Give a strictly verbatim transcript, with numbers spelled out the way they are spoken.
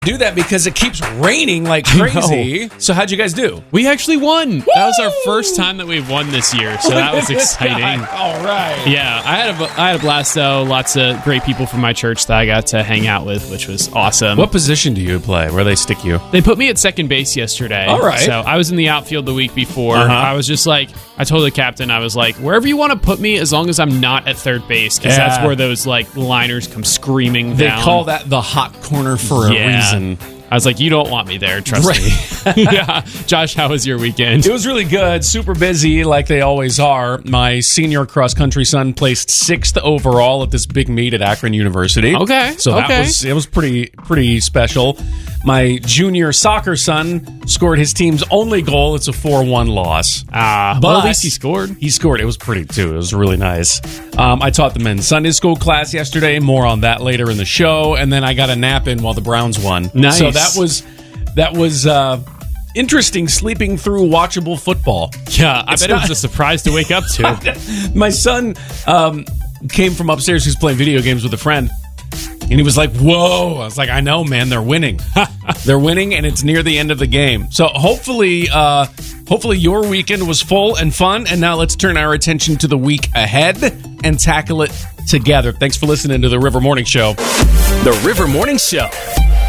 do that because it keeps raining like crazy. So how'd you guys do? We actually won. Woo! That was our first time that we've won this year, so that was exciting. All right. Yeah, I had a I had a blast though. Lots of great people from my church that I got to hang out with, which was awesome. What position do you play? Where they stick you? They put me at second base yesterday. All right. So I was in the outfield the week before. Uh-huh. I was just like, I told the captain, I was like, wherever you want to put me, as long as I'm not at third base, because Yeah. that's where those like liners come screaming They down. call that the hot corner for Yeah. a reason. I was like, you don't want me there, trust Right. me. Yeah. Josh, how was your weekend? It was really good. Super busy, like they always are. My senior cross country son placed sixth overall at this big meet at Akron University. Okay, so that okay. was it was pretty pretty special. My junior soccer son scored his team's only goal. It's a four one loss. Ah, But well, at least he scored. He scored. It was pretty too. It was really nice. Um, I taught them in Sunday school class yesterday. More on that later in the show. And then I got a nap in while the Browns won. Nice. So that was that was uh, interesting. Sleeping through watchable football. Yeah, I It's bet not- it was a surprise to wake up to. My son um, came from upstairs. He was playing video games with a friend. And he was like, whoa. I was like, I know, man. They're winning. They're winning, and it's near the end of the game. So hopefully, uh, hopefully your weekend was full and fun. And now let's turn our attention to the week ahead and tackle it together. Thanks for listening to the River Morning Show. The River Morning Show.